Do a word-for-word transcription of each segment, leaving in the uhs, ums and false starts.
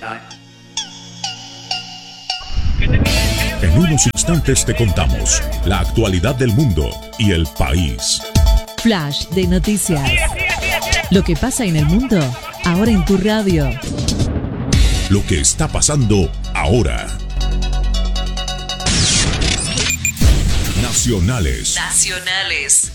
En unos instantes te contamos la actualidad del mundo y el país. Flash de noticias. Lo que pasa en el mundo, ahora en tu radio. Lo que está pasando ahora. Nacionales. Nacionales.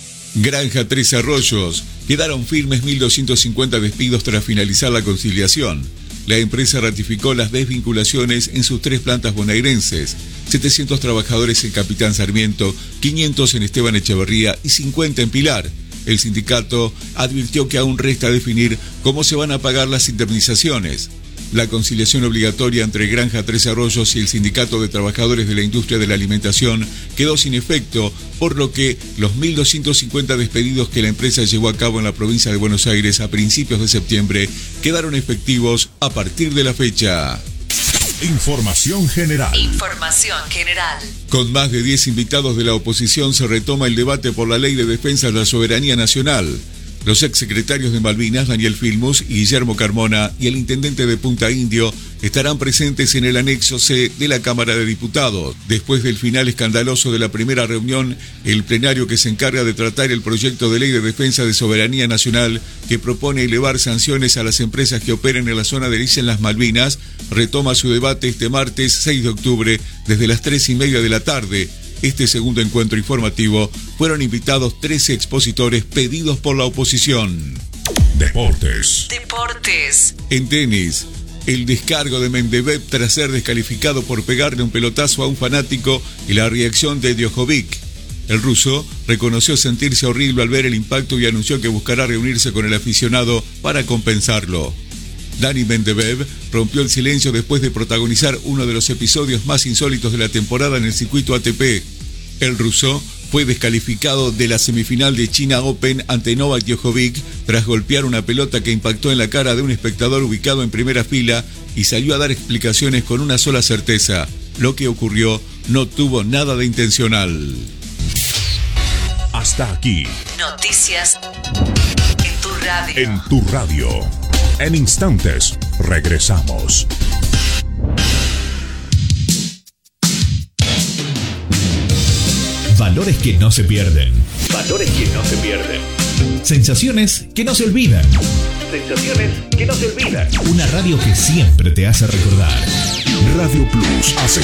Granja Tres Arroyos. Quedaron firmes mil doscientos cincuenta despidos tras finalizar la conciliación. La empresa ratificó las desvinculaciones en sus tres plantas bonaerenses, setecientos trabajadores en Capitán Sarmiento, quinientos en Esteban Echeverría y cincuenta en Pilar. El sindicato advirtió que aún resta definir cómo se van a pagar las indemnizaciones. La conciliación obligatoria entre Granja Tres Arroyos y el Sindicato de Trabajadores de la Industria de la Alimentación quedó sin efecto, por lo que los mil doscientos cincuenta despedidos que la empresa llevó a cabo en la provincia de Buenos Aires a principios de septiembre quedaron efectivos a partir de la fecha. Información general. Información general. Con más de diez invitados de la oposición se retoma el debate por la Ley de Defensa de la Soberanía Nacional. Los exsecretarios de Malvinas, Daniel Filmus y Guillermo Carmona, y el intendente de Punta Indio estarán presentes en el anexo C de la Cámara de Diputados. Después del final escandaloso de la primera reunión, el plenario que se encarga de tratar el proyecto de Ley de Defensa de Soberanía Nacional, que propone elevar sanciones a las empresas que operen en la zona de Islas Malvinas, retoma su debate este martes seis de octubre desde las tres y media de la tarde. Este segundo encuentro informativo fueron invitados trece expositores pedidos por la oposición. Deportes. Deportes. En tenis, el descargo de Medvedev tras ser descalificado por pegarle un pelotazo a un fanático y la reacción de Djokovic. El ruso reconoció sentirse horrible al ver el impacto y anunció que buscará reunirse con el aficionado para compensarlo. Dani Medvedev rompió el silencio después de protagonizar uno de los episodios más insólitos de la temporada en el circuito A T P. El ruso fue descalificado de la semifinal de China Open ante Novak Djokovic tras golpear una pelota que impactó en la cara de un espectador ubicado en primera fila y salió a dar explicaciones con una sola certeza. Lo que ocurrió no tuvo nada de intencional. Hasta aquí. Noticias en tu radio. En tu radio. En instantes, regresamos. Valores que no se pierden. Valores que no se pierden. Sensaciones que no se olvidan. Sensaciones que no se olvidan. Una radio que siempre te hace recordar. Radio Plus hace